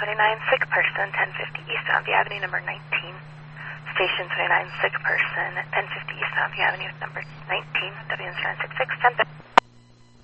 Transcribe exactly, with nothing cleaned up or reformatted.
twenty-nine, sick person, ten fifty East Downview Avenue, number nineteen. Station twenty-nine, sick person, ten fifty East Downview Avenue, number nineteen, W nine six six, ten fifty.